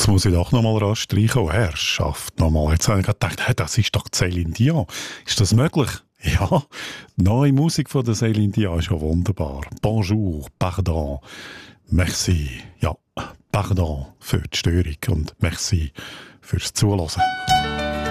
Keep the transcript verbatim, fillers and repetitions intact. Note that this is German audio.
Jetzt muss ich doch noch mal rasch reinkommen. Herrschaft, noch mal. Jetzt habe ich gerade gedacht, hey, das ist doch Céline Dion. Ist das möglich? Ja, neue Musik von der Céline Dion ist ja wunderbar. Bonjour, pardon, merci. Ja, pardon für die Störung und merci fürs Zuhören.